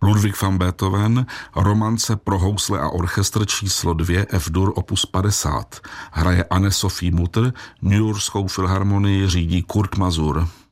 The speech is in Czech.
Ludwig van Beethoven, romance pro housle a orchestr číslo 2 F-dur opus 50. Hraje Anne-Sophie Mutter, Newyorskou filharmonii řídí Kurt Masur.